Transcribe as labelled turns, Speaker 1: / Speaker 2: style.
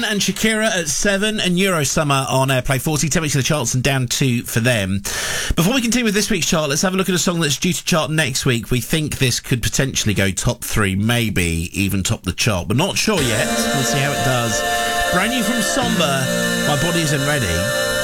Speaker 1: and Shakira at 7 and Eurosummer on Airplay 40. 10 weeks of the charts and down 2 for them. Before we continue with this week's chart, let's have a look at a song that's due to chart next week. We think this could potentially go top 3, maybe even top the chart. We're not sure yet. We'll see how it does. Brand new from Somber, My Body Isn't Ready.